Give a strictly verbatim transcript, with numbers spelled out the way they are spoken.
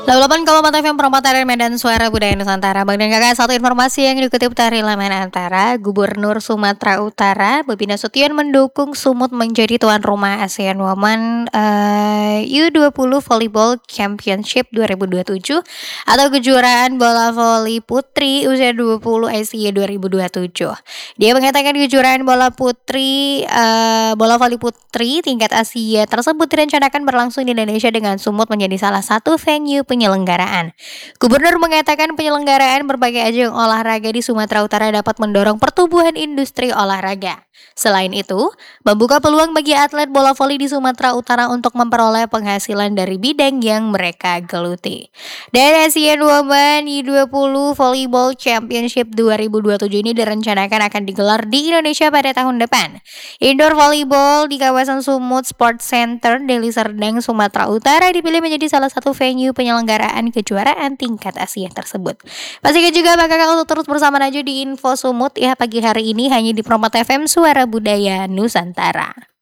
delapan koma empat F M Permata Medan Suara Budaya Nusantara. Bang dan kakak, satu informasi yang dikutip dari Laman Antara, Gubernur Sumatera Utara Bobi Nasution mendukung Sumut menjadi tuan rumah ASEAN Women uh, U dua puluh Volleyball Championship dua ribu dua puluh tujuh atau kejuaraan bola voli putri usia dua puluh Asia dua ribu dua puluh tujuh. Dia mengatakan kejuaraan bola putri uh, bola voli putri tingkat Asia tersebut direncanakan berlangsung di Indonesia dengan Sumut menjadi salah satu venue penyelenggaraan. Gubernur mengatakan penyelenggaraan berbagai ajang olahraga di Sumatera Utara dapat mendorong pertumbuhan industri olahraga. Selain itu, membuka peluang bagi atlet bola voli di Sumatera Utara untuk memperoleh penghasilan dari bidang yang mereka geluti. Dan Asian Women U dua puluh Volleyball Championship dua ribu dua puluh tujuh ini direncanakan akan digelar di Indonesia pada tahun depan. Indoor volleyball di kawasan Sumut Sports Center, Deli Serdang, Sumatera Utara dipilih menjadi salah satu venue penyelenggaraan kejuaraan tingkat Asia tersebut. Pastikan juga Bang Kakak untuk terus bersama Najwa di Info Sumut ya pagi hari ini hanya di Permata F M Suara Budaya Nusantara.